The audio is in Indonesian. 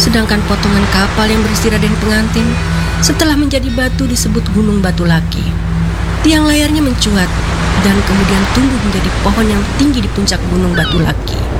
Sedangkan potongan kapal yang berisi Raden Pengantin setelah menjadi batu disebut Gunung Batu Laki. Tiang layarnya mencuat dan kemudian tumbuh menjadi pohon yang tinggi di puncak Gunung Batu Laki.